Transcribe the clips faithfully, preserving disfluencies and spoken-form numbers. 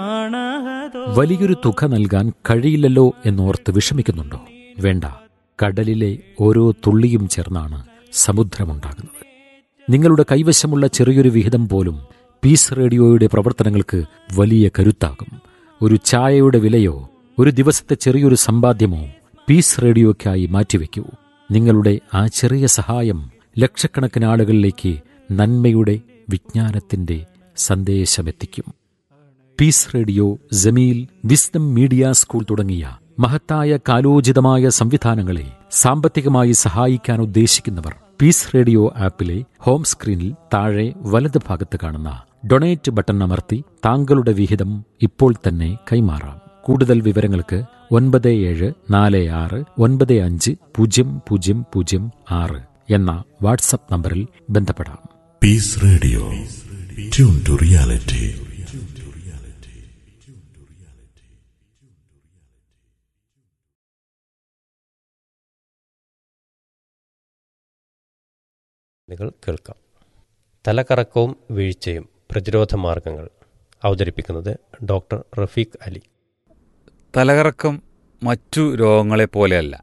വലിയൊരു തുക നൽകാൻ കഴിയില്ലല്ലോ എന്നോർത്ത് വിഷമിക്കുന്നുണ്ടോ? വേണ്ട, കടലിലെ ഓരോ തുള്ളിയും ചേർന്നാണ് സമുദ്രമുണ്ടാകുന്നത്. നിങ്ങളുടെ കൈവശമുള്ള ചെറിയൊരു വിഹിതം പോലും പീസ് റേഡിയോയുടെ പ്രവർത്തനങ്ങൾക്ക് വലിയ കരുത്താകും. ഒരു ചായയുടെ വിലയോ ഒരു ദിവസത്തെ ചെറിയൊരു സമ്പാദ്യമോ പീസ് റേഡിയോയ്ക്കായി മാറ്റിവെക്കൂ. നിങ്ങളുടെ ആ ചെറിയ സഹായം ലക്ഷക്കണക്കിന് ആളുകളിലേക്ക് നന്മയുടെ, വിജ്ഞാനത്തിന്റെ സന്ദേശമെത്തിക്കും. Piece radio, Jameel, wisdom media school തുടങ്ങിയ മഹത്തായ കാലോചിതമായ സംവിധാനങ്ങളെ സാമ്പത്തികമായി സഹായിക്കാൻ ഉദ്ദേശിക്കുന്നവർ പീസ് റേഡിയോ ആപ്പിലെ ഹോം സ്ക്രീനിൽ താഴെ വലത് ഭാഗത്ത് കാണുന്ന ഡൊണേറ്റ് ബട്ടൺ അമർത്തി താങ്കളുടെ വിഹിതം ഇപ്പോൾ തന്നെ കൈമാറാം. കൂടുതൽ വിവരങ്ങൾക്ക് ഒൻപത് ഏഴ് നാല് ആറ് ഒൻപത് അഞ്ച് പൂജ്യം പൂജ്യം പൂജ്യം ആറ് എന്ന വാട്സപ്പ് നമ്പറിൽ ബന്ധപ്പെടാം. Piece radio, tune to reality. കേൾക്കാം. തലകറക്കവും വീഴ്ചയും പ്രതിരോധ മാർഗങ്ങൾ. അവതരിപ്പിക്കുന്നത് ഡോക്ടർ റഫീഖ് അലി. തലകറക്കം മറ്റു രോഗങ്ങളെപ്പോലെയല്ല.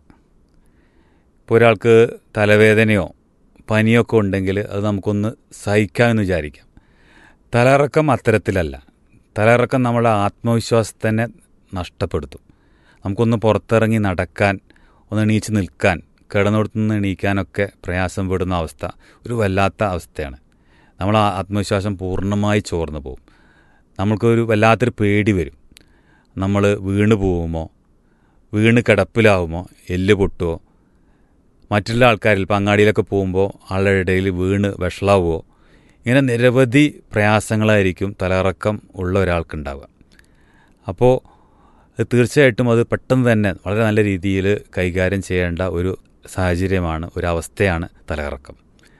ഇപ്പോൾ ഒരാൾക്ക് തലവേദനയോ പനിയോ ഒക്കെ ഉണ്ടെങ്കിൽ അത് നമുക്കൊന്ന് സഹിക്കാമെന്ന് വിചാരിക്കാം. തലകറക്കം അത്തരത്തിലല്ല. തലകറക്കം നമ്മുടെ ആത്മവിശ്വാസത്തെ തന്നെ നഷ്ടപ്പെടുത്തും. നമുക്കൊന്ന് പുറത്തിറങ്ങി നടക്കാൻ, ഒന്ന് എണീച്ച് നിൽക്കാൻ, കിടന്നിടത്തുനിന്ന് എണീക്കാനൊക്കെ പ്രയാസം പെടുന്ന അവസ്ഥ ഒരു വല്ലാത്ത അവസ്ഥയാണ്. നമ്മളെ ആത്മവിശ്വാസം പൂർണ്ണമായി ചോർന്നു പോകും. നമ്മൾക്കൊരു വല്ലാത്തൊരു പേടി വരും. നമ്മൾ വീണ് പോവുമോ, വീണ് കിടപ്പിലാവുമോ, എല്ല് പൊട്ടുമോ, മറ്റുള്ള ആൾക്കാരിൽ ഇപ്പോൾ അങ്ങാടിയിലൊക്കെ പോകുമ്പോൾ ആളുടെ ഇടയിൽ വീണ് വഷളാവുമോ, ഇങ്ങനെ നിരവധി പ്രയാസങ്ങളായിരിക്കും തലകറക്കം ഉള്ള ഒരാൾക്കുണ്ടാവുക. അപ്പോൾ തീർച്ചയായിട്ടും അത് പെട്ടെന്ന് തന്നെ വളരെ നല്ല രീതിയിൽ കൈകാര്യം ചെയ്യേണ്ട ഒരു സാഹചര്യമാണ്, ഒരവസ്ഥയാണ് തലകറക്കം.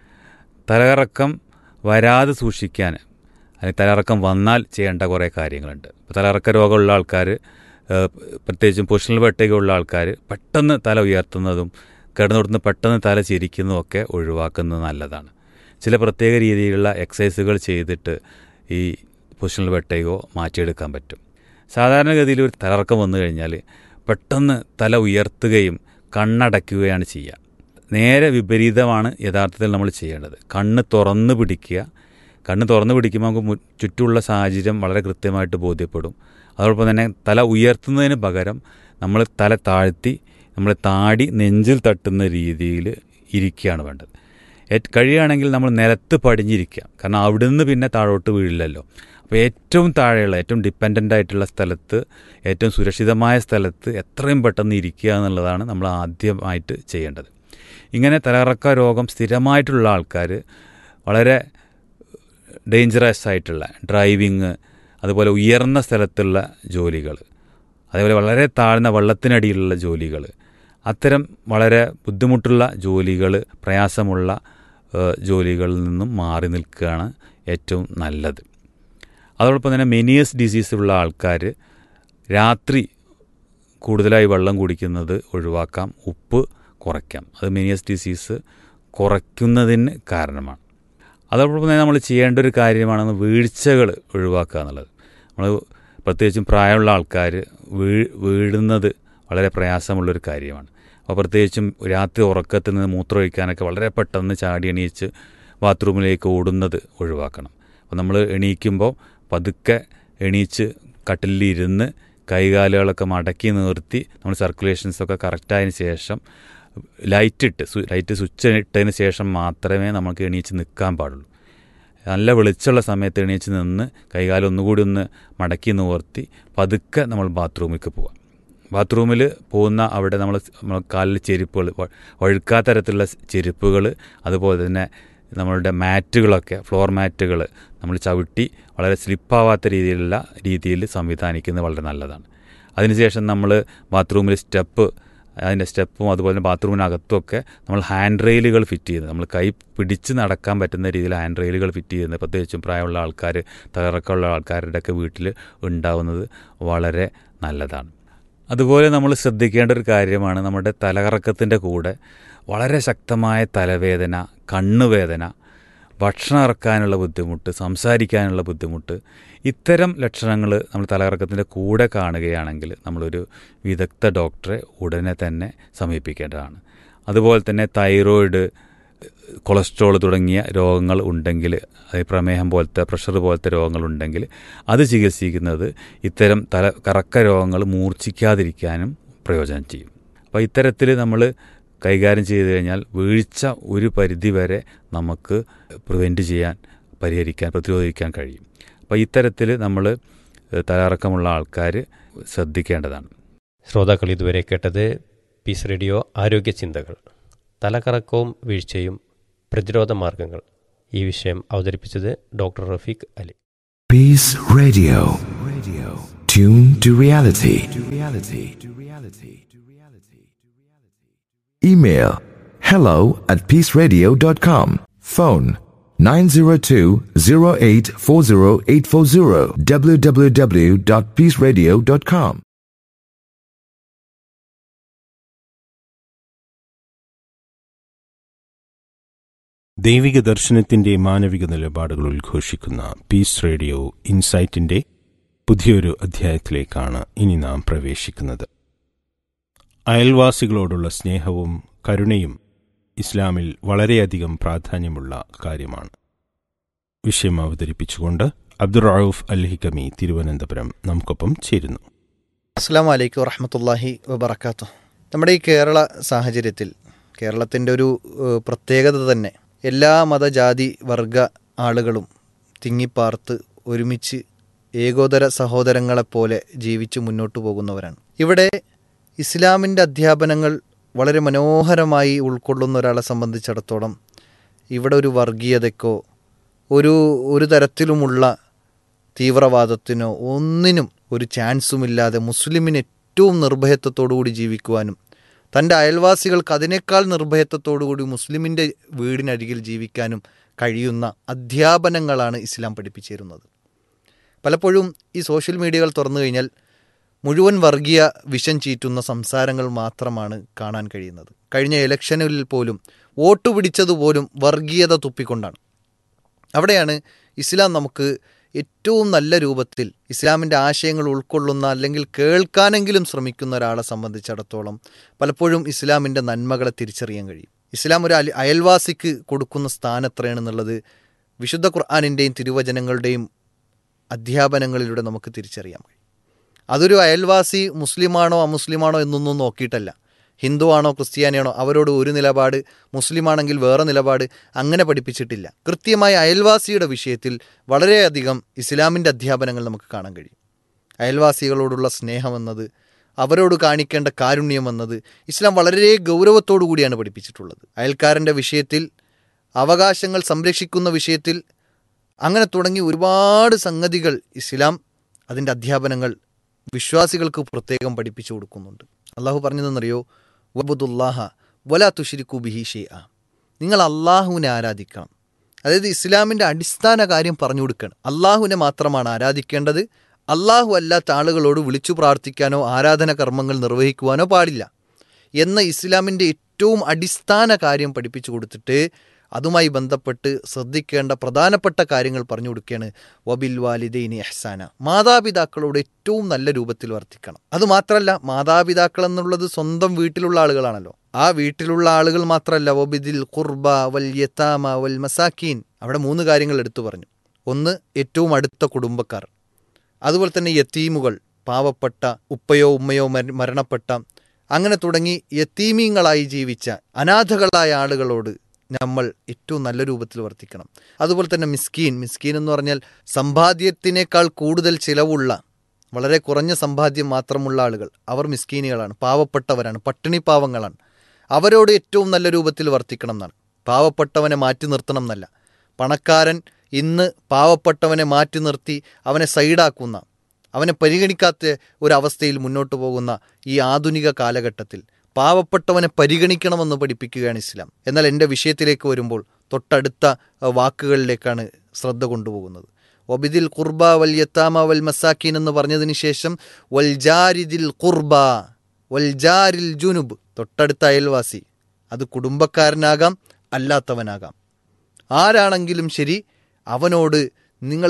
തലകറക്കം വരാതെ സൂക്ഷിക്കാൻ, അല്ലെങ്കിൽ തലകറക്കം വന്നാൽ ചെയ്യേണ്ട കുറേ കാര്യങ്ങളുണ്ട്. ഇപ്പോൾ തലകറക്ക രോഗമുള്ള ആൾക്കാർ, പ്രത്യേകിച്ചും പൊസിഷണൽ വെട്ടേക്കുള്ള ആൾക്കാർ പെട്ടെന്ന് തല ഉയർത്തുന്നതും കിടന്നിടത്തുനിന്ന് പെട്ടെന്ന് തല ചിരിക്കുന്നതും ഒക്കെ ഒഴിവാക്കുന്നത് നല്ലതാണ്. ചില പ്രത്യേക രീതിയിലുള്ള എക്സസൈസുകൾ ചെയ്തിട്ട് ഈ പൊസിഷണൽ വെട്ടേക്കോ മാറ്റിയെടുക്കാൻ പറ്റും. സാധാരണഗതിയിൽ ഒരു തലകറക്കം വന്നു കഴിഞ്ഞാൽ പെട്ടെന്ന് തല ഉയർത്തുകയും കണ്ണടയ്ക്കുകയാണ് ചെയ്യുക. നേരെ വിപരീതമാണ് യഥാർത്ഥത്തിൽ നമ്മൾ ചെയ്യേണ്ടത്. കണ്ണ് തുറന്ന് പിടിക്കുക. കണ്ണ് തുറന്ന് പിടിക്കുമ്പോൾ നമുക്ക് ചുറ്റുമുള്ള സാഹചര്യം വളരെ കൃത്യമായിട്ട് ബോധ്യപ്പെടും. അതോടൊപ്പം തന്നെ തല ഉയർത്തുന്നതിന് പകരം നമ്മൾ തല താഴ്ത്തി നമ്മൾ താടി നെഞ്ചിൽ തട്ടുന്ന രീതിയിൽ ഇരിക്കുകയാണ് വേണ്ടത്. കഴിയുകയാണെങ്കിൽ നമ്മൾ നിലത്ത് പടിഞ്ഞിരിക്കുക. കാരണം അവിടുന്ന് പിന്നെ താഴോട്ട് വീഴില്ലല്ലോ. അപ്പോൾ ഏറ്റവും താഴെയുള്ള, ഏറ്റവും ഡിപ്പെൻഡൻ്റ് ആയിട്ടുള്ള സ്ഥലത്ത്, ഏറ്റവും സുരക്ഷിതമായ സ്ഥലത്ത് എത്രയും പെട്ടെന്ന് ഇരിക്കുക എന്നുള്ളതാണ് നമ്മൾ ആദ്യമായിട്ട് ചെയ്യേണ്ടത്. ഇങ്ങനെ തലകറക്ക രോഗം സ്ഥിരമായിട്ടുള്ള ആൾക്കാർ വളരെ ഡേഞ്ചറസ് ആയിട്ടുള്ള ഡ്രൈവിങ്, അതുപോലെ ഉയർന്ന സ്ഥലത്തുള്ള ജോലികൾ, അതേപോലെ വളരെ താഴ്ന്ന വെള്ളത്തിനടിയിലുള്ള ജോലികൾ, അത്തരം വളരെ ബുദ്ധിമുട്ടുള്ള ജോലികൾ, പ്രയാസമുള്ള ജോലികളിൽ നിന്നും മാറി നിൽക്കുകയാണ് ഏറ്റവും നല്ലത്. അതോടൊപ്പം തന്നെ മെനിയസ് ഡിസീസ് ഉള്ള ആൾക്കാർ രാത്രി കൂടുതലായി വെള്ളം കുടിക്കുന്നത് ഒഴിവാക്കാം, ഉപ്പ് കുറയ്ക്കാം. അത് മെനിയസ് ഡിസീസ് കുറയ്ക്കുന്നതിന് കാരണമാണ്. അതോടൊപ്പം തന്നെ നമ്മൾ ചെയ്യേണ്ട ഒരു കാര്യമാണ് വീഴ്ചകൾ ഒഴിവാക്കുക എന്നുള്ളത്. നമ്മൾ പ്രത്യേകിച്ചും പ്രായമുള്ള ആൾക്കാർ വീ വീഴുന്നത് വളരെ പ്രയാസമുള്ളൊരു കാര്യമാണ്. അപ്പോൾ പ്രത്യേകിച്ചും രാത്രി ഉറക്കത്തിൽ നിന്ന് മൂത്രമൊഴിക്കാനൊക്കെ വളരെ പെട്ടെന്ന് ചാടി എണീച്ച് ബാത്റൂമിലേക്ക് ഓടുന്നത് ഒഴിവാക്കണം. അപ്പോൾ നമ്മൾ എണീക്കുമ്പോൾ പതുക്കെ എണീച്ച് കട്ടിലിരുന്ന് കൈകാലുകളൊക്കെ മടക്കി നിർത്തി നമ്മൾ സർക്കുലേഷൻസൊക്കെ കറക്റ്റായതിന് ശേഷം ലൈറ്റ് ഇട്ട് ലൈറ്റ് സ്വിച്ച് ഇട്ടതിന് ശേഷം മാത്രമേ നമുക്ക് എണീച്ച് നിൽക്കാൻ പാടുള്ളൂ. നല്ല വെളിച്ചമുള്ള സമയത്ത് എണീച്ച് നിന്ന് കൈകാലം ഒന്നുകൂടി ഒന്ന് മടക്കി നിവർത്തി പതുക്കെ നമ്മൾ ബാത്റൂമിലേക്ക് പോവാം. ബാത്റൂമിൽ പോകുന്ന അവിടെ നമ്മൾ നമ്മൾ കാലിൽ ചെരുപ്പുകൾ, വഴുക്കാത്ത തരത്തിലുള്ള ചെരുപ്പുകൾ, അതുപോലെ തന്നെ നമ്മളുടെ മാറ്റുകളൊക്കെ, ഫ്ലോർ മാറ്റുകൾ നമ്മൾ ചവിട്ടി വളരെ സ്ലിപ്പാവാത്ത രീതിയിലുള്ള രീതിയിൽ സംവിധാനിക്കുന്നത് വളരെ നല്ലതാണ്. അതിനുശേഷം നമ്മൾ ബാത്റൂമിൽ സ്റ്റെപ്പ്, അതിൻ്റെ സ്റ്റെപ്പും അതുപോലെ തന്നെ ബാത്റൂമിനകത്തുമൊക്കെ നമ്മൾ ഹാൻഡ് റെയിലുകൾ ഫിറ്റ് ചെയ്യുന്നത്, നമ്മൾ കൈ പിടിച്ച് നടക്കാൻ പറ്റുന്ന രീതിയിൽ ഹാൻഡ് റെയിലുകൾ ഫിറ്റ് ചെയ്യുന്നത് പ്രത്യേകിച്ചും പ്രായമുള്ള ആൾക്കാർ, തലകറക്കമുള്ള ആൾക്കാരുടെയൊക്കെ വീട്ടിൽ ഉണ്ടാവുന്നത് വളരെ നല്ലതാണ്. അതുപോലെ നമ്മൾ ശ്രദ്ധിക്കേണ്ട ഒരു കാര്യമാണ്, നമ്മുടെ തലകറക്കത്തിൻ്റെ കൂടെ വളരെ ശക്തമായ തലവേദന, കണ്ണുവേദന, ഭക്ഷണം ഇറക്കാനുള്ള ബുദ്ധിമുട്ട്, സംസാരിക്കാനുള്ള ബുദ്ധിമുട്ട്, ഇത്തരം ലക്ഷണങ്ങൾ നമ്മൾ തലകറക്കത്തിൻ്റെ കൂടെ കാണുകയാണെങ്കിൽ നമ്മളൊരു വിദഗ്ധ ഡോക്ടറെ ഉടനെ തന്നെ സമീപിക്കേണ്ടതാണ്. അതുപോലെ തന്നെ തൈറോയിഡ്, കൊളസ്ട്രോൾ തുടങ്ങിയ രോഗങ്ങൾ ഉണ്ടെങ്കിൽ, അതായത് പ്രമേഹം പോലത്തെ, പ്രഷർ പോലത്തെ രോഗങ്ങളുണ്ടെങ്കിൽ അത് ചികിത്സിക്കുന്നത് ഇത്തരം തല കറക്ക രോഗങ്ങൾ മൂർച്ഛിക്കാതിരിക്കാനും പ്രയോജനം ചെയ്യും. അപ്പോൾ ഇത്തരത്തിൽ നമ്മൾ കൈകാര്യം ചെയ്തു കഴിഞ്ഞാൽ വീഴ്ച ഒരു പരിധി വരെ നമുക്ക് പ്രിവെൻറ്റ് ചെയ്യാൻ, പരിഹരിക്കാൻ, പ്രതിരോധിക്കാൻ കഴിയും. അപ്പോൾ ഇത്തരത്തിൽ നമ്മൾ തലകറക്കമുള്ള ആൾക്കാർ ശ്രദ്ധിക്കേണ്ടതാണ്. ശ്രോതാക്കൾ ഇതുവരെ കേട്ടത് പീസ് റേഡിയോ ആരോഗ്യ ചിന്തകൾ, തലകറക്കവും വീഴ്ചയും പ്രതിരോധ മാർഗങ്ങൾ. ഈ വിഷയം അവതരിപ്പിച്ചത് doctor Rafeeq Ali. Peace Radio. Radio. Tune to reality. To reality. To reality. To reality. Email hello at peaceradio dot com. Phone nine zero two zero eight four zero eight four zero. w w w dot peace radio dot com. ദൈവിക ദർശനത്തിന്റെ മാനവിക നിലപാടുകൾ ഉദ്ഘോഷിക്കുന്ന piece radio ഇൻസൈറ്റിന്റെ പുതിയൊരു അധ്യായത്തിലേക്കാണ് ഇനി നാം പ്രവേശിക്കുന്നത്. അയൽവാസികളോടുള്ള സ്നേഹവും കരുണയും ഇസ്ലാമിൽ വളരെയധികം പ്രാധാന്യമുള്ള കാര്യമാണ്. വിഷയം അവതരിപ്പിച്ചുകൊണ്ട് അബ്ദുർ റഊഫ് അൽ ഹികമി തിരുവനന്തപുരം നമുക്കൊപ്പം ചേരുന്നു. അസ്സലാമു അലൈക്കും വറഹ്മത്തുള്ളാഹി വബറകാതുഹു. നമ്മുടെ ഈ കേരള സാഹചര്യത്തിൽ കേരളത്തിൻ്റെ ഒരു പ്രത്യേകത തന്നെ എല്ലാ മതജാതി വർഗ ആളുകളും തിങ്ങിപ്പാർത്ത് ഒരുമിച്ച് ഏകോദര സഹോദരങ്ങളെപ്പോലെ ജീവിച്ച് മുന്നോട്ട് പോകുന്നവരാണ്. ഇവിടെ ഇസ്ലാമിൻ്റെ അധ്യാപനങ്ങൾ വളരെ മനോഹരമായി ഉൾക്കൊള്ളുന്ന ഒരാളെ സംബന്ധിച്ചിടത്തോളം ഇവിടെ ഒരു വർഗീയതയ്ക്കോ ഒരു ഒരു തരത്തിലുമുള്ള തീവ്രവാദത്തിനോ ഒന്നിനും ഒരു ചാൻസുമില്ലാതെ മുസ്ലിമിന് ഏറ്റവും നിർഭയത്വത്തോടുകൂടി ജീവിക്കുവാനും തൻ്റെ അയൽവാസികൾക്ക് അതിനേക്കാൾ നിർഭയത്വത്തോടുകൂടി മുസ്ലിമിൻ്റെ വീടിനരികിൽ ജീവിക്കാനും കഴിയുന്ന അധ്യാപനങ്ങളാണ് ഇസ്ലാം പഠിപ്പിച്ചിരുന്നത്. പലപ്പോഴും ഈ സോഷ്യൽ മീഡിയകൾ തുറന്നു കഴിഞ്ഞാൽ മുഴുവൻ വർഗീയ വിഷം ചീറ്റുന്ന സംസാരങ്ങൾ മാത്രമാണ് കാണാൻ കഴിയുന്നത്. കഴിഞ്ഞ ഇലക്ഷനിൽ പോലും വോട്ട് പിടിച്ചതുപോലും വർഗീയത തുപ്പിക്കൊണ്ടാണ്. അവിടെയാണ് ഇസ്ലാം നമുക്ക് ഏറ്റവും നല്ല രൂപത്തിൽ ഇസ്ലാമിൻ്റെ ആശയങ്ങൾ ഉൾക്കൊള്ളുന്ന അല്ലെങ്കിൽ കേൾക്കാനെങ്കിലും ശ്രമിക്കുന്ന ഒരാളെ സംബന്ധിച്ചിടത്തോളം പലപ്പോഴും ഇസ്ലാമിൻ്റെ നന്മകളെ തിരിച്ചറിയാൻ കഴിയും. ഇസ്ലാം ഒരു അയൽവാസിക്ക് കൊടുക്കുന്ന സ്ഥാനം എത്രയാണെന്നുള്ളത് വിശുദ്ധ ഖുർആനിൻ്റെയും തിരുവചനങ്ങളുടെയും അധ്യാപനങ്ങളിലൂടെ നമുക്ക് തിരിച്ചറിയാൻ കഴിയും. അതൊരു അയൽവാസി മുസ്ലിമാണോ അമുസ്ലിമാണോ എന്നൊന്നും നോക്കിയിട്ടല്ല, ഹിന്ദു ആണോ ക്രിസ്ത്യാനിയാണോ അവരോട് ഒരു നിലപാട്, മുസ്ലിമാണെങ്കിൽ വേറെ നിലപാട്, അങ്ങനെ പഠിപ്പിച്ചിട്ടില്ല. കൃത്യമായ അയൽവാസിയുടെ വിഷയത്തിൽ വളരെയധികം ഇസ്ലാമിൻ്റെ അധ്യാപനങ്ങൾ നമുക്ക് കാണാൻ കഴിയും. അയൽവാസികളോടുള്ള സ്നേഹമെന്നത്, അവരോട് കാണിക്കേണ്ട കാരുണ്യമെന്നത് ഇസ്ലാം വളരെ ഗൗരവത്തോടു കൂടിയാണ് പഠിപ്പിച്ചിട്ടുള്ളത്. അയൽക്കാരൻ്റെ വിഷയത്തിൽ, അവകാശങ്ങൾ സംരക്ഷിക്കുന്ന വിഷയത്തിൽ, അങ്ങനെ തുടങ്ങി ഒരുപാട് സംഗതികൾ ഇസ്ലാം അതിൻ്റെ അധ്യാപനങ്ങൾ വിശ്വാസികൾക്ക് പ്രത്യേകം പഠിപ്പിച്ചു കൊടുക്കുന്നുണ്ട്. അള്ളാഹു പറഞ്ഞതെന്നറിയോ, വബുദുല്ലാഹ വലാ തുശ്രികു ബിഹി ഷൈഅ, നിങ്ങൾ അള്ളാഹുവിനെ ആരാധിക്കണം. അതായത് ഇസ്ലാമിൻ്റെ അടിസ്ഥാന കാര്യം പറഞ്ഞു കൊടുക്കണം. അള്ളാഹുവിനെ മാത്രമാണ് ആരാധിക്കേണ്ടത്. അള്ളാഹു അല്ലാത്ത ആളുകളോട് വിളിച്ചു പ്രാർത്ഥിക്കാനോ ആരാധന കർമ്മങ്ങൾ നിർവഹിക്കുവാനോ പാടില്ല എന്ന ഇസ്ലാമിൻ്റെ ഏറ്റവും അടിസ്ഥാന കാര്യം പഠിപ്പിച്ചു കൊടുത്തിട്ട് അതുമായി ബന്ധപ്പെട്ട് ശ്രദ്ധിക്കേണ്ട പ്രധാനപ്പെട്ട കാര്യങ്ങൾ പറഞ്ഞു കൊടുക്കുകയാണ്. വബിൽ വാലിദൈനി ഇഹ്സാന, മാതാപിതാക്കളോട് ഏറ്റവും നല്ല രൂപത്തിൽ വർത്തിക്കണം. അതുമാത്രമല്ല, മാതാപിതാക്കൾ എന്നുള്ളത് സ്വന്തം വീട്ടിലുള്ള ആളുകളാണല്ലോ. ആ വീട്ടിലുള്ള ആളുകൾ മാത്രമല്ല, വബിദിൽ ഖുർബ വൽ യതാമ വൽ മസാക്കീൻ, അവിടെ മൂന്ന് കാര്യങ്ങൾ എടുത്തു പറഞ്ഞു. ഒന്ന്, ഏറ്റവും അടുത്ത കുടുംബക്കാർ. അതുപോലെ തന്നെ യതീമുകൾ, പാവപ്പെട്ട ഉപ്പയോ ഉമ്മയോ മരണപ്പെട്ട, അങ്ങനെ തുടങ്ങി യതീമീങ്ങളായി ജീവിച്ച അനാഥകളായ ആളുകളോട് നമ്മൾ ഏറ്റവും നല്ല രൂപത്തിൽ വർത്തിക്കണം. അതുപോലെ തന്നെ മിസ്കീൻ, മിസ്കീൻ എന്ന് പറഞ്ഞാൽ സമ്പാദ്യത്തിനേക്കാൾ കൂടുതൽ ചിലവുള്ള, വളരെ കുറഞ്ഞ സമ്പാദ്യം മാത്രമുള്ള ആളുകൾ, അവർ മിസ്കീനുകളാണ്, പാവപ്പെട്ടവരാണ്, പട്ടിണി പാവങ്ങളാണ്. അവരോട് ഏറ്റവും നല്ല രൂപത്തിൽ വർത്തിക്കണം എന്നാണ്. പാവപ്പെട്ടവനെ മാറ്റി നിർത്തണം എന്നല്ല. പണക്കാരൻ ഇന്ന് പാവപ്പെട്ടവനെ മാറ്റി നിർത്തി അവനെ സൈഡാക്കുന്ന, അവനെ പരിഗണിക്കാത്ത ഒരവസ്ഥയിൽ മുന്നോട്ട് പോകുന്ന ഈ ആധുനിക കാലഘട്ടത്തിൽ പാവപ്പെട്ടവനെ പരിഗണിക്കണമെന്ന് പഠിപ്പിക്കുകയാണ് ഇസ്ലാം. എന്നാൽ എൻ്റെ വിഷയത്തിലേക്ക് വരുമ്പോൾ തൊട്ടടുത്ത വാക്കുകളിലേക്കാണ് ശ്രദ്ധ കൊണ്ടുപോകുന്നത്. വബിദിൽ ഖുർബ വൽ യതാമ വൽ മസാക്കീൻ എന്ന് പറഞ്ഞതിന് ശേഷം വൽ ജാരിദിൽ ഖുർബ വൽ ജാരിൽ ജുനുബ്, തൊട്ടടുത്ത അയൽവാസി, അത് കുടുംബക്കാരനാകാം അല്ലാത്തവനാകാം, ആരാണെങ്കിലും ശരി, അവനോട് നിങ്ങൾ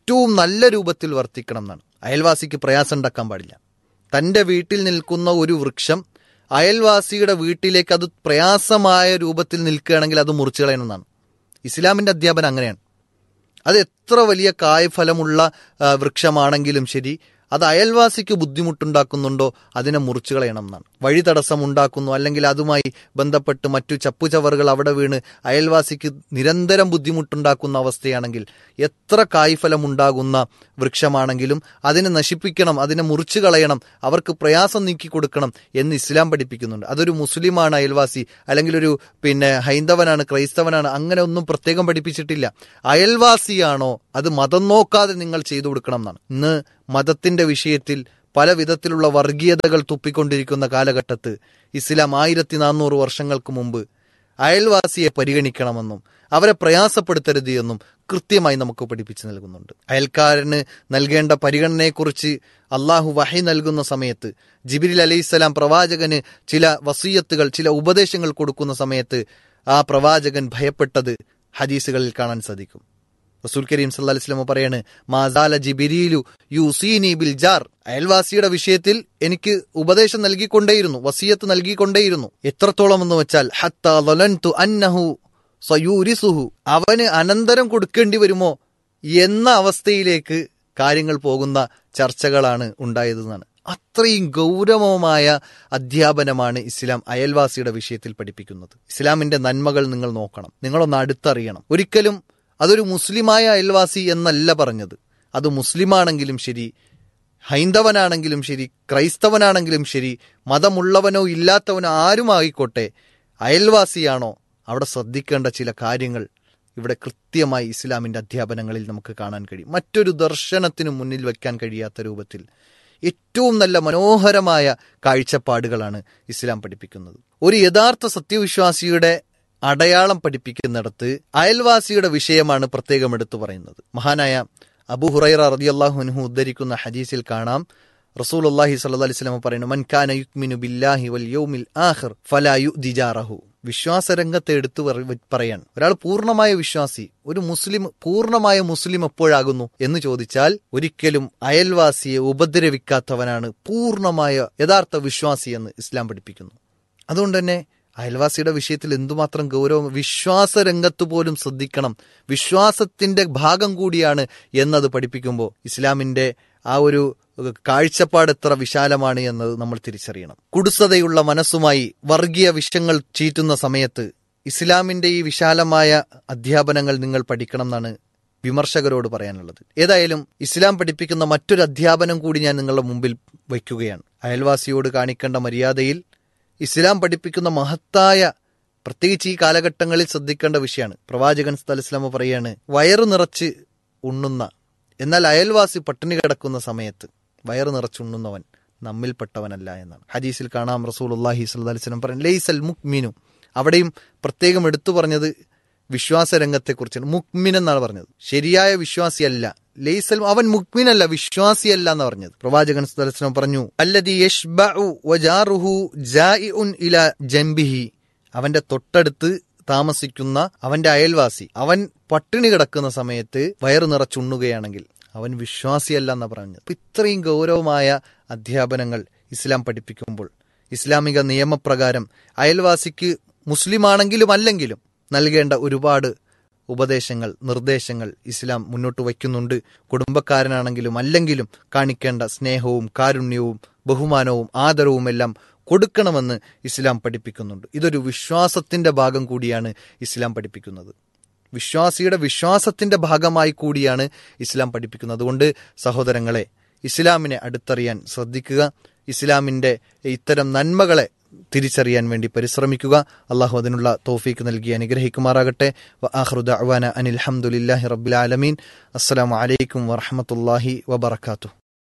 ഏറ്റവും നല്ല രൂപത്തിൽ വർത്തിക്കണം എന്നാണ്. അയൽവാസിക്ക് പ്രയാസം ഉണ്ടാക്കാൻ പാടില്ല. തൻ്റെ വീട്ടിൽ നിൽക്കുന്ന ഒരു വൃക്ഷം അയൽവാസിയുടെ വീട്ടിലേക്ക് അത് പ്രയാസമായ രൂപത്തിൽ നിൽക്കുകയാണെങ്കിൽ അത് മുറിച്ചു കളയണമെന്നാണ് ഇസ്ലാമിൻ്റെ അധ്യാപനം. അങ്ങനെയാണ്. അത് എത്ര വലിയ കായ്ഫലമുള്ള വൃക്ഷമാണെങ്കിലും ശരി, അത് അയൽവാസിക്ക് ബുദ്ധിമുട്ടുണ്ടാക്കുന്നുണ്ടോ അതിനെ മുറിച്ചു കളയണം എന്നാണ്. വഴി തടസ്സം ഉണ്ടാക്കുന്നു, അല്ലെങ്കിൽ അതുമായി ബന്ധപ്പെട്ട് മറ്റു ചപ്പുചവറുകൾ അവിടെ വീണ് അയൽവാസിക്ക് നിരന്തരം ബുദ്ധിമുട്ടുണ്ടാക്കുന്ന അവസ്ഥയാണെങ്കിൽ, എത്ര കായ്ഫലം ഉണ്ടാകുന്ന വൃക്ഷമാണെങ്കിലും അതിനെ നശിപ്പിക്കണം, അതിനെ മുറിച്ചു കളയണം, അവർക്ക് പ്രയാസം നീക്കി കൊടുക്കണം എന്ന് ഇസ്ലാം പഠിപ്പിക്കുന്നുണ്ട്. അതൊരു മുസ്ലിമാണ് അയൽവാസി, അല്ലെങ്കിൽ ഒരു പിന്നെ ഹൈന്ദവനാണ്, ക്രൈസ്തവനാണ്, അങ്ങനെ ഒന്നും പ്രത്യേകം പഠിപ്പിച്ചിട്ടില്ല. അയൽവാസിയാണോ അത് മതം നോക്കാതെ നിങ്ങൾ ചെയ്തു കൊടുക്കണം എന്നാണ്. ഇന്ന് മതത്തിന്റെ വിഷയത്തിൽ പല വിധത്തിലുള്ള വർഗീയതകൾ തുപ്പിക്കൊണ്ടിരിക്കുന്ന കാലഘട്ടത്ത് ഇസ്ലാം ആയിരത്തി നാനൂറ് വർഷങ്ങൾക്ക് മുമ്പ് അയൽവാസിയെ പരിഗണിക്കണമെന്നും അവരെ പ്രയാസപ്പെടുത്തരുത് എന്നും കൃത്യമായി നമുക്ക് പഠിപ്പിച്ചു നൽകുന്നുണ്ട്. അയൽക്കാരന് നൽകേണ്ട പരിഗണനയെക്കുറിച്ച് അള്ളാഹു വഹി നൽകുന്ന സമയത്ത്, ജിബ്രീൽ അലൈഹിസ്സലാം പ്രവാചകന് ചില വസിയത്തുകൾ, ചില ഉപദേശങ്ങൾ കൊടുക്കുന്ന സമയത്ത് ആ പ്രവാചകൻ ഭയപ്പെട്ടത് ഹദീസുകളിൽ കാണാൻ സാധിക്കും. റസൂൽ കരീം സല്ലല്ലാഹു അലൈഹി വസല്ലം പറയാണ്, മാസാല ജിബ്രീലു യൂസീനി ബിൽ ജാർ. അയൽവാസിയുടെ വിഷയത്തിൽ എനിക്ക് ഉപദേശം നൽകിക്കൊണ്ടേയിരുന്നു, വസിയത്ത് നൽകിക്കൊണ്ടേയിരുന്നു. എത്രത്തോളം എന്ന് വെച്ചാൽ ഹത്താ ളലൻതു അന്നഹു സയൂരിസുഹു, അവന് അനന്തരം കൊടുക്കേണ്ടി വരുമോ എന്ന അവസ്ഥയിലേക്ക് കാര്യങ്ങൾ പോകുന്ന ചർച്ചകളാണ് ഉണ്ടായതെന്നാണ്. അത്രയും ഗൗരവമായ അധ്യാപനമാണ് ഇസ്ലാം അയൽവാസിയുടെ വിഷയത്തിൽ പഠിപ്പിക്കുന്നത്. ഇസ്ലാമിന്റെ നന്മകൾ നിങ്ങൾ നോക്കണം, നിങ്ങളൊന്ന് അടുത്തറിയണം. ഒരിക്കലും അതൊരു മുസ്ലിമായ അയൽവാസി എന്നല്ല പറഞ്ഞത്. അത് മുസ്ലിമാണെങ്കിലും ശരി, ഹൈന്ദവനാണെങ്കിലും ശരി, ക്രൈസ്തവനാണെങ്കിലും ശരി, മതമുള്ളവനോ ഇല്ലാത്തവനോ ആരുമായിക്കോട്ടെ, അയൽവാസിയാണോ അവിടെ ശ്രദ്ധിക്കേണ്ട ചില കാര്യങ്ങൾ ഇവിടെ കൃത്യമായി ഇസ്ലാമിൻ്റെ അധ്യാപനങ്ങളിൽ നമുക്ക് കാണാൻ കഴിയും. മറ്റൊരു ദർശനത്തിനു മുന്നിൽ വയ്ക്കാൻ കഴിയാത്ത രൂപത്തിൽ ഏറ്റവും നല്ല മനോഹരമായ കാഴ്ചപ്പാടുകളാണ് ഇസ്ലാം പഠിപ്പിക്കുന്നത്. ഒരു യഥാർത്ഥ സത്യവിശ്വാസിയുടെ അടയാളം പഠിപ്പിക്കുന്നിടത്ത് അയൽവാസിയുടെ വിഷയമാണ് പ്രത്യേകം എടുത്തു പറയുന്നത്. മഹാനായ അബൂ ഹുറൈറ റളിയല്ലാഹു അൻഹു ഉദ്ധരിക്കുന്ന ഹദീസിൽ കാണാം, റസൂലുള്ളാഹി സ്വല്ലല്ലാഹു അലൈഹി വസല്ലം പറയുന്നു, മൻ കാന യുഅ്മിനു ബില്ലാഹി വൽ യൗമിൽ ആഖിർ ഫലാ യുഅ്ദി ജാറഹു. വിശ്വാസരംഗത്തെ എടുത്തു പറയാൻ, ഒരാൾ പൂർണ്ണമായ വിശ്വാസി, ഒരു മുസ്ലിം പൂർണ്ണമായ മുസ്ലിം എപ്പോഴാകുന്നു എന്ന് ചോദിച്ചാൽ, ഒരിക്കലും അയൽവാസിയെ ഉപദ്രവിക്കാത്തവനാണ് പൂർണ്ണമായ യഥാർത്ഥ വിശ്വാസി എന്ന് ഇസ്ലാം പഠിപ്പിക്കുന്നു. അതുകൊണ്ട് തന്നെ അയൽവാസിയുടെ വിഷയത്തിൽ എന്തുമാത്രം ഗൗരവം, വിശ്വാസരംഗത്ത് പോലും ശ്രദ്ധിക്കണം, വിശ്വാസത്തിന്റെ ഭാഗം കൂടിയാണ് എന്നത് പഠിപ്പിക്കുമ്പോൾ ഇസ്ലാമിന്റെ ആ ഒരു കാഴ്ചപ്പാട് എത്ര വിശാലമാണ് എന്നത് നമ്മൾ തിരിച്ചറിയണം. കുടുസതയുള്ള മനസ്സുമായി വർഗീയ വിഷയങ്ങൾ ചീറ്റുന്ന സമയത്ത് ഇസ്ലാമിന്റെ ഈ വിശാലമായ അധ്യാപനങ്ങൾ നിങ്ങൾ പഠിക്കണം എന്നാണ് വിമർശകരോട് പറയാനുള്ളത്. ഏതായാലും ഇസ്ലാം പഠിപ്പിക്കുന്ന മറ്റൊരു അധ്യാപനം കൂടി ഞാൻ നിങ്ങളുടെ മുമ്പിൽ വയ്ക്കുകയാണ്. അയൽവാസിയോട് കാണിക്കേണ്ട മര്യാദയിൽ ഇസ്ലാം പഠിപ്പിക്കുന്ന മഹത്തായ, പ്രത്യേകിച്ച് ഈ കാലഘട്ടങ്ങളിൽ ശ്രദ്ധിക്കേണ്ട വിഷയമാണ്. പ്രവാചകൻ സല്ലല്ലാഹു അലൈഹി വസല്ലം പറയാണ്, വയറു നിറച്ച് ഉണ്ണുന്ന, എന്നാൽ അയൽവാസി പട്ടിണി കിടക്കുന്ന സമയത്ത് വയറു നിറച്ചുണ്ണുന്നവൻ നമ്മിൽപ്പെട്ടവനല്ല എന്നാണ്. ഹദീസിൽ കാണാം റസൂലുള്ളാഹി സ്വല്ലല്ലാഹു അലൈഹി വസല്ലം പറയുന്നത്, ലൈസൽ മുഅ്മിനു. അവിടെയും പ്രത്യേകം എടുത്തു പറഞ്ഞത് വിശ്വാസരംഗത്തെക്കുറിച്ചാണ്. മുഅ്മിൻ എന്നാണ് പറഞ്ഞത്, ശരിയായ വിശ്വാസിയല്ല. ലൈസൽ, അവൻ മുഅ്മിനല്ല, വിശ്വാസിയല്ല എന്ന് പറഞ്ഞത്. പ്രവാചകൻ സല്ലല്ലാഹു അലൈഹി വസല്ലം പറഞ്ഞു, അല്ലദീ യശ്ബഉ വജാറുഹു ജായിഉൻ ഇലാ ജംബിഹി. അവന്റെ തൊട്ടടുത്ത് താമസിക്കുന്ന അവന്റെ അയൽവാസി അവൻ പട്ടിണി കിടക്കുന്ന സമയത്ത് വയറു നിറച്ചുണ്ണുകയാണെങ്കിൽ അവൻ വിശ്വാസിയല്ല എന്നാണ് പറഞ്ഞത്. അപ്പൊ ഇത്രയും ഗൗരവമായ അധ്യാപനങ്ങൾ ഇസ്ലാം പഠിപ്പിക്കുമ്പോൾ ഇസ്ലാമിക നിയമപ്രകാരം അയൽവാസിക്ക് മുസ്ലിമാണെങ്കിലും അല്ലെങ്കിലും നൽകേണ്ട ഒരുപാട് ഉപദേശങ്ങൾ, നിർദ്ദേശങ്ങൾ ഇസ്ലാം മുന്നോട്ട് വയ്ക്കുന്നുണ്ട്. കുടുംബക്കാരനാണെങ്കിലും അല്ലെങ്കിലും കാണിക്കേണ്ട സ്നേഹവും കാരുണ്യവും ബഹുമാനവും ആദരവും എല്ലാം കൊടുക്കണമെന്ന് ഇസ്ലാം പഠിപ്പിക്കുന്നുണ്ട്. ഇതൊരു വിശ്വാസത്തിന്റെ ഭാഗം കൂടിയാണ് ഇസ്ലാം പഠിപ്പിക്കുന്നത്. വിശ്വാസിയുടെ വിശ്വാസത്തിന്റെ ഭാഗമായി കൂടിയാണ് ഇസ്ലാം പഠിപ്പിക്കുന്നത്. അതുകൊണ്ട് സഹോദരങ്ങളെ, ഇസ്ലാമിനെ അടുത്തറിയാൻ ശ്രദ്ധിക്കുക, ഇസ്ലാമിന്റെ ഇത്തരം നന്മകളെ തിരിച്ചറിയാൻ വേണ്ടി പരിശ്രമിക്കുക. അള്ളാഹു അതിനുള്ള തൗഫീക്ക് നൽകി അനുഗ്രഹിക്കുമാറാകട്ടെ. വആഖിറു ദഅ്വാന അനിൽ ഹംദുലില്ലാഹി റബ്ബിൽ ആലമീൻ. അസ്സലാമു അലൈക്കും വറഹ്മത്തുള്ളാഹി വബറകാതുഹു.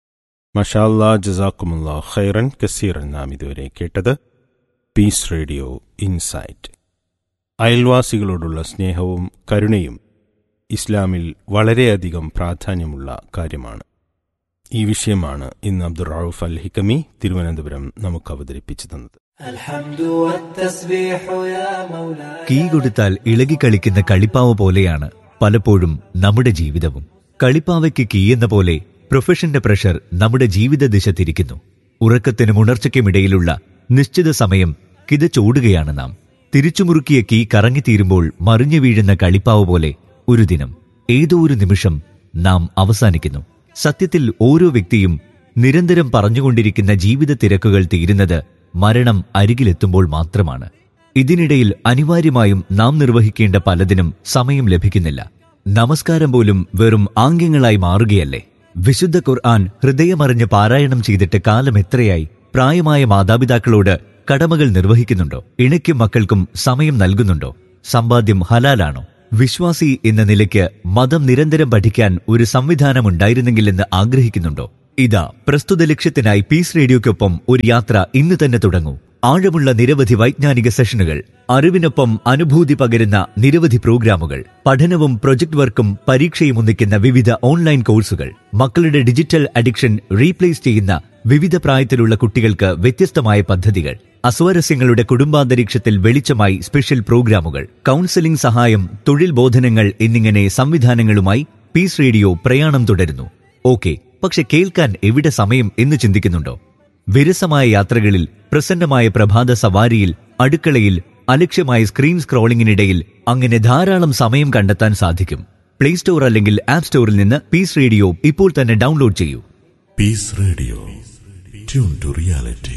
മാഷാ അല്ലാഹ്, ജസാക്കുമുല്ലാഹ് ഖൈറൻ കസീറൻ. നാം ഇതുവരെ കേട്ടത് പീസ് റേഡിയോ ഇൻസൈറ്റ്. അയൽവാസികളോടുള്ള സ്നേഹവും കരുണയും ഇസ്ലാമിൽ വളരെയധികം പ്രാധാന്യമുള്ള കാര്യമാണ്. ഈ വിഷയമാണ് ഇന്ന് അബ്ദുർ റഊഫ് അൽ ഹിക്കമി തിരുവനന്തപുരം നമുക്ക് അവതരിപ്പിച്ചു തന്നത്. കീ കൊടുത്താൽ ഇളകിക്കളിക്കുന്ന കളിപ്പാവ പോലെയാണ് പലപ്പോഴും നമ്മുടെ ജീവിതവും. കളിപ്പാവയ്ക്ക് കീയെന്ന പോലെ പ്രൊഫഷന്റെ പ്രഷർ നമ്മുടെ ജീവിത ദിശ തിരിക്കുന്നു. ഉറക്കത്തിനും ഉണർച്ചയ്ക്കുമിടയിലുള്ള നിശ്ചിത സമയം കിതച്ചോടുകയാണ് നാം. തിരിച്ചുമുറുക്കിയ കീ കറങ്ങിത്തീരുമ്പോൾ മറിഞ്ഞു വീഴുന്ന കളിപ്പാവ് പോലെ ഒരു ദിനം, ഏതോ ഒരു നിമിഷം നാം അവസാനിക്കുന്നു. സത്യത്തിൽ ഓരോ വ്യക്തിയും നിരന്തരം പറഞ്ഞുകൊണ്ടിരിക്കുന്ന ജീവിത തിരക്കുകൾ തീരുന്നത് മരണം അരികിലെത്തുമ്പോൾ മാത്രമാണ്. ഇതിനിടയിൽ അനിവാര്യമായും നാം നിർവഹിക്കേണ്ട പലതിനും സമയം ലഭിക്കുന്നില്ല. നമസ്കാരം പോലും വെറും ആംഗ്യങ്ങളായി മാറുകയല്ലേ? വിശുദ്ധ ഖുർആൻ ഹൃദയമറിഞ്ഞ് പാരായണം ചെയ്തിട്ട് കാലം എത്രയായി? പ്രായമായ മാതാപിതാക്കളോട് കടമകൾ നിർവഹിക്കുന്നുണ്ടോ? ഇണയ്ക്കും മക്കൾക്കും സമയം നൽകുന്നുണ്ടോ? സമ്പാദ്യം ഹലാലാണോ? വിശ്വാസി എന്ന നിലയ്ക്ക് മതം നിരന്തരം പഠിക്കാൻ ഒരു സംവിധാനമുണ്ടായിരുന്നെങ്കിലെന്ന് ആഗ്രഹിക്കുന്നുണ്ടോ? ഇതാ, പ്രസ്തുത ലക്ഷ്യത്തിനായി പീസ് റേഡിയോയ്ക്കൊപ്പം ഒരു യാത്ര ഇന്ന് തന്നെ തുടങ്ങൂ. ആഴമുള്ള നിരവധി വൈജ്ഞാനിക സെഷനുകൾ, അറിവിനൊപ്പം അനുഭൂതി പകരുന്ന നിരവധി പ്രോഗ്രാമുകൾ, പഠനവും പ്രൊജക്ട് വർക്കും പരീക്ഷയും ഒന്നിക്കുന്ന വിവിധ ഓൺലൈൻ കോഴ്സുകൾ, മക്കളുടെ ഡിജിറ്റൽ അഡിക്ഷൻ റീപ്ലേസ് ചെയ്യുന്ന വിവിധ പ്രായത്തിലുള്ള കുട്ടികൾക്ക് വ്യത്യസ്തമായ പദ്ധതികൾ, അസ്വാരസ്യങ്ങളുടെ കുടുംബാന്തരീക്ഷത്തിൽ വെളിച്ചമായി സ്പെഷ്യൽ പ്രോഗ്രാമുകൾ, കൗൺസിലിംഗ് സഹായം, തൊഴിൽ ബോധനങ്ങൾ എന്നിങ്ങനെ സംവിധാനങ്ങളുമായി പീസ് റേഡിയോ പ്രയാണം തുടരുന്നു. ഓക്കെ, പക്ഷെ കേൾക്കാൻ എവിടെ സമയം എന്ന് ചിന്തിക്കുന്നുണ്ടോ? വിരസമായ യാത്രകളിൽ, പ്രസന്നമായ പ്രഭാത സവാരിയിൽ, അടുക്കളയിൽ, അലക്ഷ്യമായ സ്ക്രീൻ സ്ക്രോളിംഗിനിടയിൽ അങ്ങനെ ധാരാളം സമയം കണ്ടെത്താൻ സാധിക്കും. പ്ലേ സ്റ്റോർ അല്ലെങ്കിൽ ആപ്പ് സ്റ്റോറിൽ നിന്ന് പീസ് റേഡിയോ ഇപ്പോൾ തന്നെ ഡൗൺലോഡ് ചെയ്യൂ. Piece radio, tune to reality.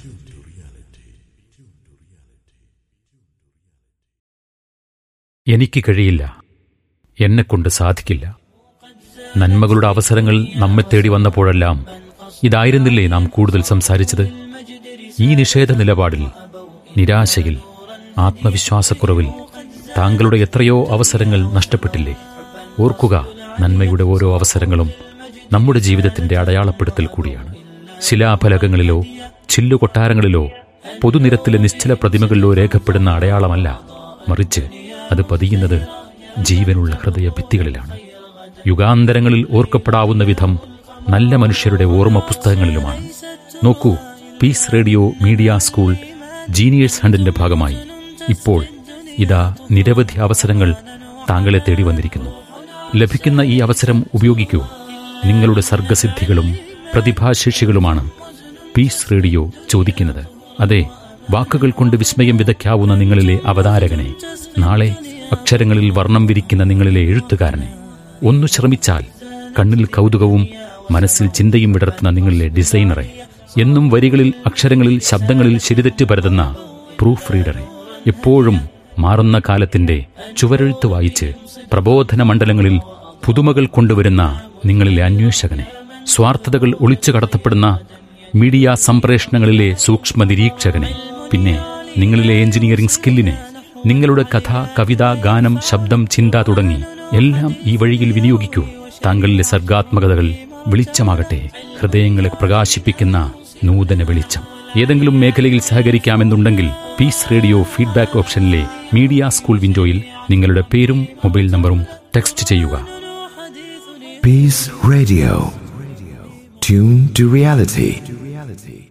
എനിക്ക് കഴിയില്ല, എന്നെക്കൊണ്ട് സാധിക്കില്ല. നന്മകളുടെ അവസരങ്ങൾ നമ്മെ തേടി വന്നപ്പോഴെല്ലാം ഇതായിരുന്നില്ലേ നാം കൂടുതൽ സംസാരിച്ചത്? ഈ നിഷേധ നിലപാടിൽ, നിരാശയിൽ, ആത്മവിശ്വാസക്കുറവിൽ താങ്കളുടെ എത്രയോ അവസരങ്ങൾ നഷ്ടപ്പെട്ടില്ലേ? ഓർക്കുക, നന്മയുടെ ഓരോ അവസരങ്ങളും നമ്മുടെ ജീവിതത്തിന്റെ അടയാളപ്പെടുത്തൽ കൂടിയാണ്. ശിലാഫലകങ്ങളിലോ ചില്ലുകൊട്ടാരങ്ങളിലോ പൊതുനിരത്തിലെ നിശ്ചല പ്രതിമകളിലോ രേഖപ്പെടുന്ന അടയാളമല്ല, മറിച്ച് അത് പതിയുന്നത് ജീവനുള്ള ഹൃദയ ഭിത്തികളിലാണ്. യുഗാന്തരങ്ങളിൽ ഓർക്കപ്പെടാവുന്ന വിധം നല്ല മനുഷ്യരുടെ ഓർമ്മ പുസ്തകങ്ങളിലുമാണ്. നോക്കൂ, പീസ് റേഡിയോ മീഡിയ സ്കൂൾ ജീനിയേഴ്സ് ഹണ്ടിന്റെ ഭാഗമായി ഇപ്പോൾ ഇതാ നിരവധി അവസരങ്ങൾ താങ്കളെ തേടി വന്നിരിക്കുന്നു. ലഭിക്കുന്ന ഈ അവസരം ഉപയോഗിക്കൂ. നിങ്ങളുടെ സർഗസിദ്ധികളും പ്രതിഭാശേഷികളുമാണ് പീസ് റേഡിയോ ചോദിക്കുന്നത്. അതെ, വാക്കുകൾ കൊണ്ട് വിസ്മയം വിതയ്ക്കാവുന്ന നിങ്ങളിലെ അവതാരകനെ, നാളെ അക്ഷരങ്ങളിൽ വർണ്ണം വിരിക്കുന്ന നിങ്ങളിലെ എഴുത്തുകാരനെ, ഒന്നു ശ്രമിച്ചാൽ കണ്ണിൽ കൗതുകവും മനസ്സിൽ ചിന്തയും വിടർത്തുന്ന നിങ്ങളിലെ ഡിസൈനറെ, എന്നും വരികളിൽ, അക്ഷരങ്ങളിൽ, ശബ്ദങ്ങളിൽ ശരിതെറ്റ് പരതുന്ന പ്രൂഫ് റീഡറെ, എപ്പോഴും മാറുന്ന കാലത്തിന്റെ ചുവരെഴുത്ത് വായിച്ച് പ്രബോധന മണ്ഡലങ്ങളിൽ പുതുമകൾ കൊണ്ടുവരുന്ന നിങ്ങളിലെ അന്വേഷകനെ, സ്വാർത്ഥതകൾ ഒളിച്ചു കടത്തപ്പെടുന്ന മീഡിയ സംപ്രേഷണങ്ങളിലെ സൂക്ഷ്മ നിരീക്ഷകനെ, പിന്നെ നിങ്ങളിലെ എഞ്ചിനീയറിംഗ് സ്കില്ലിനെ, നിങ്ങളുടെ കഥ, കവിത, ഗാനം, ശബ്ദം, ചിന്ത തുടങ്ങി എല്ലാം ഈ വഴിയിൽ വിനിയോഗിക്കൂ. താങ്കളിലെ സർഗാത്മകതകൾ വെളിച്ചമാകട്ടെ, ഹൃദയങ്ങളെ പ്രകാശിപ്പിക്കുന്ന നൂതന വെളിച്ചം. ഏതെങ്കിലും മേഖലയിൽ സഹകരിക്കാമെന്നുണ്ടെങ്കിൽ piece radio feedback ഓപ്ഷനിലെ media school വിൻഡോയിൽ നിങ്ങളുടെ പേരും മൊബൈൽ നമ്പറും ടെക്സ്റ്റ് ചെയ്യുക. Peace Radio. Tune to reality.